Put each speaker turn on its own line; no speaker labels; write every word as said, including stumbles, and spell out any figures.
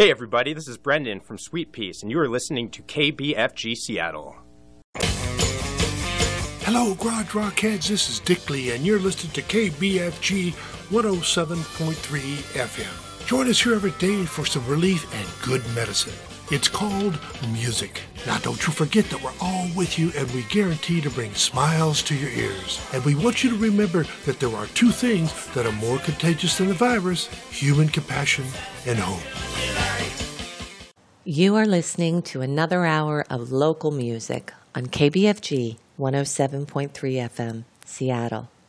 Hey everybody, this is Brendan from Sweet Peace, and you are listening to K B F G Seattle.
Hello, Garage Rockheads, this is Dick Lee, and you're listening to K B F G one oh seven point three F M. Join us here every day for some relief and good medicine. It's called music. Now, don't you forget that we're all with you, and we guarantee to bring smiles to your ears. And we want you to remember that there are two things that are more contagious than the virus: human compassion and hope.
You are listening to another hour of local music on K B F G one oh seven point three F M, Seattle.